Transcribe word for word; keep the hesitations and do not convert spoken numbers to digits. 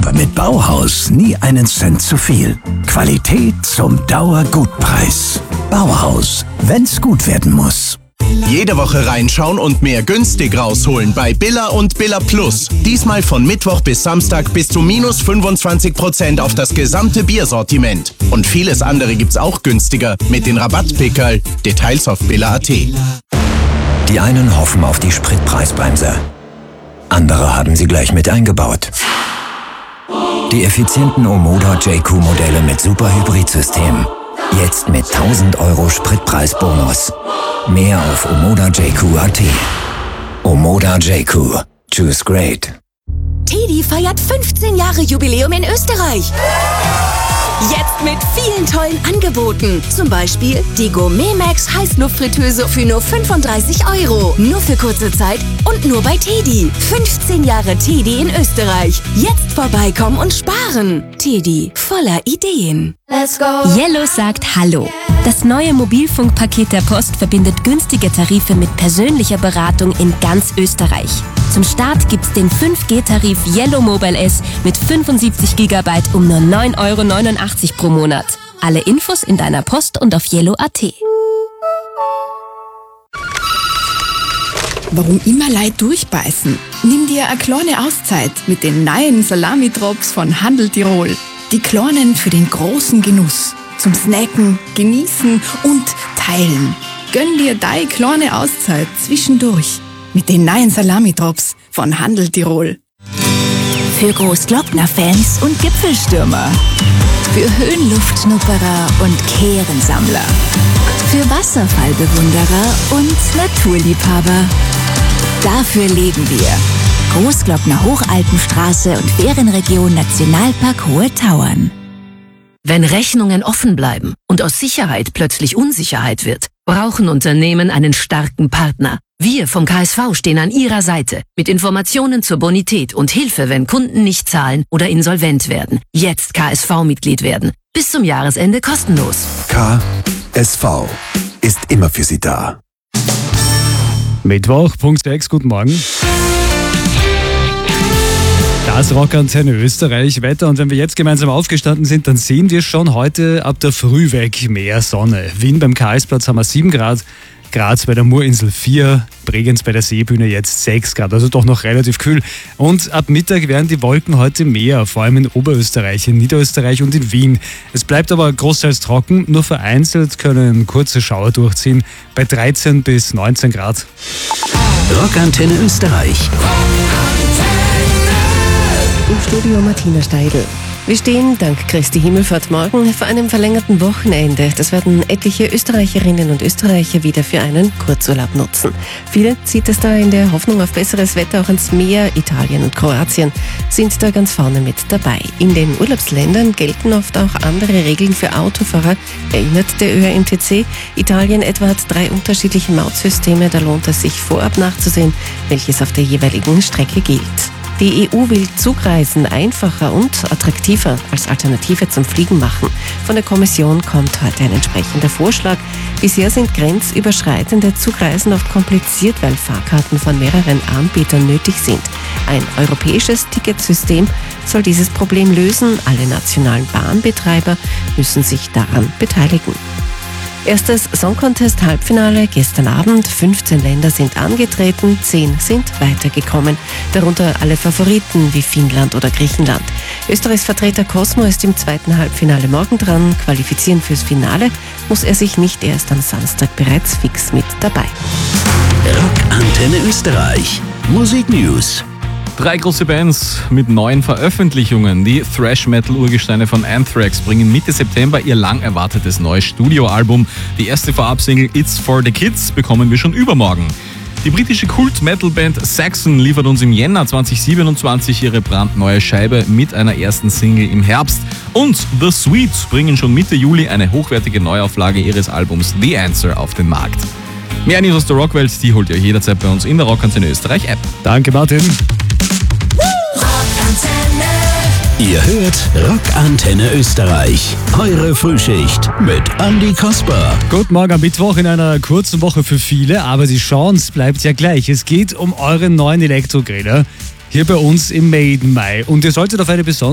Aber mit Bauhaus nie einen Cent zu viel. Qualität zum Dauergutpreis. Bauhaus, wenn's gut werden muss. Jede Woche reinschauen und mehr günstig rausholen bei Billa und Billa Plus. Diesmal von Mittwoch bis Samstag bis zu minus fünfundzwanzig Prozent auf das gesamte Biersortiment. Und vieles andere gibt's auch günstiger mit den Rabattpickerl. Details auf billa punkt at. Die einen hoffen auf die Spritpreisbremse. Andere haben sie gleich mit eingebaut. Die effizienten Omoda J Q-Modelle mit Super-Hybrid-System. Jetzt mit tausend Euro Spritpreisbonus. Mehr auf omoda j q punkt at. Omoda J Q. Choose great. Teddy feiert fünfzehn Jahre Jubiläum in Österreich. Jetzt mit vielen tollen Angeboten. Zum Beispiel die Gourmet Max Heißluftfritteuse für nur fünfunddreißig Euro. Nur für kurze Zeit und nur bei Teddy. fünfzehn Jahre Teddy in Österreich. Jetzt vorbeikommen und sparen. Teddy, voller Ideen. Let's go. Yellow sagt Hallo. Das neue Mobilfunkpaket der Post verbindet günstige Tarife mit persönlicher Beratung in ganz Österreich. Zum Start gibt's den fünf G Tarif Yellow Mobile S mit fünfundsiebzig Gigabyte um nur neun Euro neunundachtzig pro Monat. Alle Infos in deiner Post und auf yellow punkt at. Warum immer Leid durchbeißen? Nimm dir eine kleine Auszeit mit den neuen Salami-Drops von Handel Tirol. Die kleinen für den großen Genuss. Zum Snacken, Genießen und Teilen. Gönn dir deine kleine Auszeit zwischendurch mit den neuen Salami-Drops von Handel Tirol. Für Großglockner-Fans und Gipfelstürmer. Für Höhenluftschnupperer und Kehrensammler. Für Wasserfallbewunderer und Naturliebhaber. Dafür leben wir. Großglockner Hochalpenstraße und Ferienregion Nationalpark Hohe Tauern. Wenn Rechnungen offen bleiben und aus Sicherheit plötzlich Unsicherheit wird, brauchen Unternehmen einen starken Partner. Wir vom K S V stehen an Ihrer Seite mit Informationen zur Bonität und Hilfe, wenn Kunden nicht zahlen oder insolvent werden. Jetzt K S V-Mitglied werden. Bis zum Jahresende kostenlos. K S V ist immer für Sie da. Mittwoch, Punkt sechs, guten Morgen. Das Rockantenne Österreich Wetter, und wenn wir jetzt gemeinsam aufgestanden sind, dann sehen wir schon heute ab der Früh weg mehr Sonne. Wien beim Karlsplatz haben wir sieben Grad, Graz bei der Murinsel vier, Bregenz bei der Seebühne jetzt sechs Grad, also doch noch relativ kühl. Und ab Mittag werden die Wolken heute mehr, vor allem in Oberösterreich, in Niederösterreich und in Wien. Es bleibt aber großteils trocken, nur vereinzelt können kurze Schauer durchziehen, bei dreizehn bis neunzehn Grad. Rockantenne Österreich. Im Studio Martina Steidl. Wir stehen, dank Christi Himmelfahrt morgen, vor einem verlängerten Wochenende. Das werden etliche Österreicherinnen und Österreicher wieder für einen Kurzurlaub nutzen. Viele zieht es da in der Hoffnung auf besseres Wetter auch ans Meer. Italien und Kroatien sind da ganz vorne mit dabei. In den Urlaubsländern gelten oft auch andere Regeln für Autofahrer, erinnert der Ö R M T C. Italien etwa hat drei unterschiedliche Mautsysteme, da lohnt es sich vorab nachzusehen, welches auf der jeweiligen Strecke gilt. Die E U will Zugreisen einfacher und attraktiver als Alternative zum Fliegen machen. Von der Kommission kommt heute ein entsprechender Vorschlag. Bisher sind grenzüberschreitende Zugreisen oft kompliziert, weil Fahrkarten von mehreren Anbietern nötig sind. Ein europäisches Ticketsystem soll dieses Problem lösen. Alle nationalen Bahnbetreiber müssen sich daran beteiligen. Erstes Song Contest Halbfinale gestern Abend. fünfzehn Länder sind angetreten, zehn sind weitergekommen. Darunter alle Favoriten wie Finnland oder Griechenland. Österreichs Vertreter Cosmo ist im zweiten Halbfinale morgen dran. Qualifizieren fürs Finale muss er sich nicht erst am Samstag bereits fix mit dabei. Rockantenne Österreich. Musik News. Drei große Bands mit neuen Veröffentlichungen. Die Thrash-Metal-Urgesteine von Anthrax bringen Mitte September ihr lang erwartetes neues Studioalbum. Die erste Vorabsingle It's for the Kids bekommen wir schon übermorgen. Die britische Kult-Metal-Band Saxon liefert uns im Jänner zweitausendsiebenundzwanzig ihre brandneue Scheibe mit einer ersten Single im Herbst. Und The Sweets bringen schon Mitte Juli eine hochwertige Neuauflage ihres Albums The Answer auf den Markt. Mehr News aus der Rockwelt, die holt ihr jederzeit bei uns in der Rockantenne Österreich App. Danke, Martin. Ihr hört Rockantenne Österreich. Eure Frühschicht mit Andi Kasper. Guten Morgen am Mittwoch in einer kurzen Woche für viele, aber die Chance bleibt ja gleich. Es geht um euren neuen Elektrogrill hier bei uns im Made in Mai. Und ihr solltet auf eine besondere